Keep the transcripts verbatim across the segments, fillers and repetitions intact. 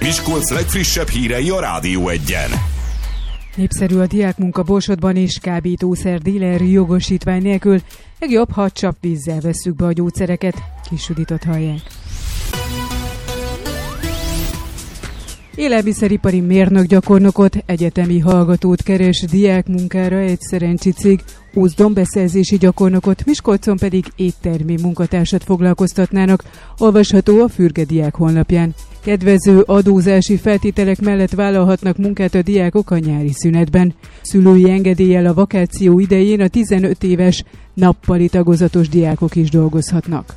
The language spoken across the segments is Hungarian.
Miskolc legfrissebb hírei a Rádió Egyen. Népszerű a diákmunka Borsodban és kábítószer díler jogosítvány nélkül. Legjobb, ha csapvízzel vesszük be a gyógyszereket. Kis Juditot hallják. Élelmiszeripari mérnök-gyakornokot, egyetemi hallgatót keres diákmunkára egy szerencsi cég, Ózdon beszerzési gyakornokot, Miskolcon pedig éttermi munkatársat foglalkoztatnának, olvasható a Fürge Diák honlapján. Kedvező adózási feltételek mellett vállalhatnak munkát a diákok a nyári szünetben. Szülői engedéllyel a vakáció idején a tizenöt éves nappali tagozatos diákok is dolgozhatnak.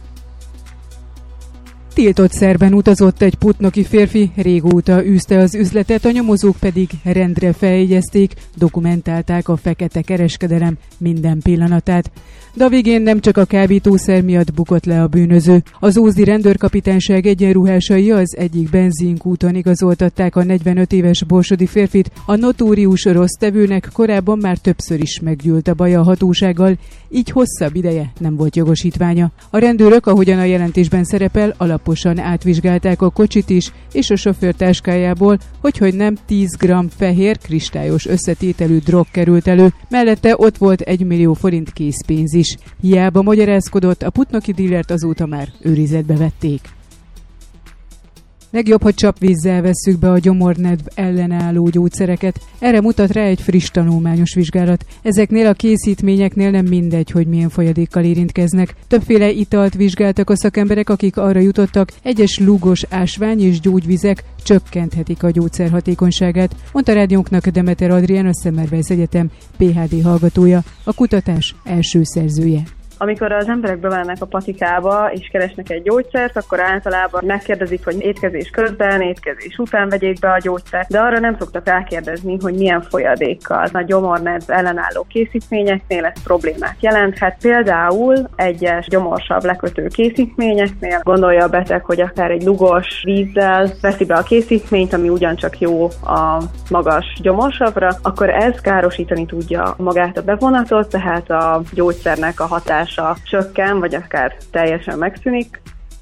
Tiltott szerben utazott egy putnoki férfi, régóta űzte az üzletet, a nyomozók pedig rendre feljegyezték, dokumentálták a fekete kereskedelem minden pillanatát. De a végén nem csak a kábítószer miatt bukott le a bűnöző. Az ózdi rendőrkapitányság egyenruhásai az egyik benzinkúton igazoltatták a negyvenöt éves borsodi férfit. A notórius rossz tevőnek korábban már többször is meggyűlt a baj a hatósággal, így hosszabb ideje nem volt jogosítványa. A rendőrök, ahogyan a jelentésben szerepel, alaposan átvizsgálták a kocsit is, és a sofőr táskájából, hogyhogy nem tíz gramm fehér, kristályos összetételű drog került elő, mellette ott volt egy millió forint készpénz is. Hiába magyarázkodott, a putnoki dílert azóta már őrizetbe vették. Legjobb, hogy csapvízzel vesszük be a gyomornedv ellenálló gyógyszereket. Erre mutat rá egy friss tanulmányos vizsgálat. Ezeknél a készítményeknél nem mindegy, hogy milyen folyadékkal érintkeznek. Többféle italt vizsgáltak a szakemberek, akik arra jutottak, egyes lúgos ásvány és gyógyvizek csökkenthetik a gyógyszer hatékonyságát, mondta rádiónknak Demeter Adrián, a Semmelweis Egyetem pé há dé hallgatója, a kutatás első szerzője. Amikor az emberek bemennek a patikába és keresnek egy gyógyszert, akkor általában megkérdezik, hogy étkezés közben, étkezés után vegyék be a gyógyszert, de arra nem szoktak rákérdezni, hogy milyen folyadékkal. A gyomornedv ellenálló készítményeknél ez problémát jelenthet. Például egyes gyomorsav lekötő készítményeknél gondolja a beteg, hogy akár egy lugos vízzel veszi be a készítményt, ami ugyancsak jó a magas gyomorsavra, akkor ez károsítani tudja magát a bevonatot, tehát a gyógyszernek a hatása csökken, vagy akár teljesen megszűnik.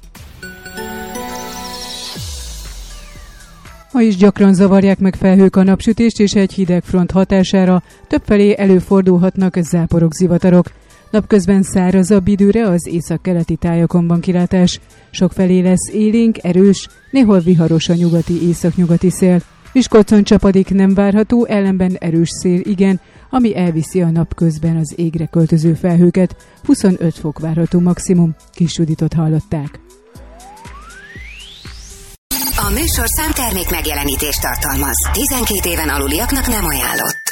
Ma is gyakran zavarják meg felhők a napsütést, és egy hideg front hatására többfelé előfordulhatnak záporok, zivatarok. Napközben szárazabb időre az északkeleti tájakon van kilátás. Sokfelé lesz élénk, erős, néhol viharos a nyugati északnyugati szél. Miskolcon csapadék nem várható, ellenben erős szél igen, ami elviszi a napközben az égre költöző felhőket. huszonöt fok várható maximum. Kis Juditot hallották. A műsorszám termék megjelenítést tartalmaz. tizenkét éven aluliaknak nem ajánlott.